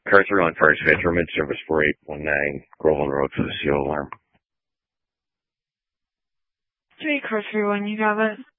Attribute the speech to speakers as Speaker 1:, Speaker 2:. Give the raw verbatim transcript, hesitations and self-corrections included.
Speaker 1: Car three on fire space, room in service four eight one nine, Groveland Road for the C O alarm.
Speaker 2: Three, car three one, you got it.